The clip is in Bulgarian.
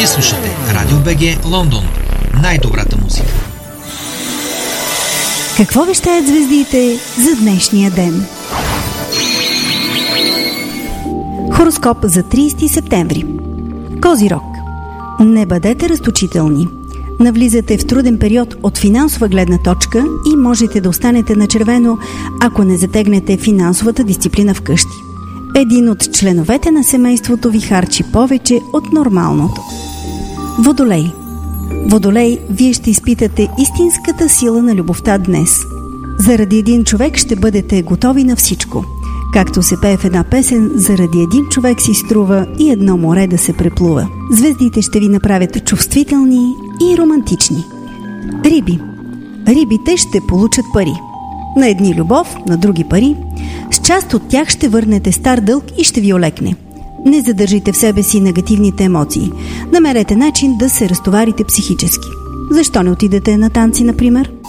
Вие слушате Радио БГ Лондон. Най-добрата музика. Какво вещаят звездите за днешния ден? Хороскоп за 30 септември. Козирог. Не бъдете разточителни. Навлизате в труден период от финансова гледна точка и можете да останете на червено, ако не затегнете финансовата дисциплина вкъщи. Един от членовете на семейството ви харчи повече от нормалното. Водолей. Водолей, вие ще изпитате истинската сила на любовта днес. Заради един човек ще бъдете готови на всичко. Както се пее в една песен, заради един човек си струва и едно море да се преплува. Звездите ще ви направят чувствителни и романтични. Риби. Рибите ще получат пари. На едни любов, на други пари. С част от тях ще върнете стар дълг и ще ви олекне. Не задържите в себе си негативните емоции. Намерете начин да се разтоварите психически. Защо не отидете на танци, например?